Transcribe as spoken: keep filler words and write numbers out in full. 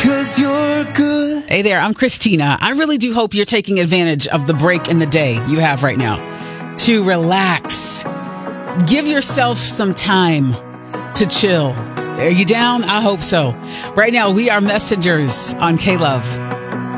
'cause you're good. Hey there, I'm Christina. I really do hope you're taking advantage of the break in the day you have right now to relax. Give yourself some time to chill. Are you down? I hope so. Right now, we are messengers on K-Love.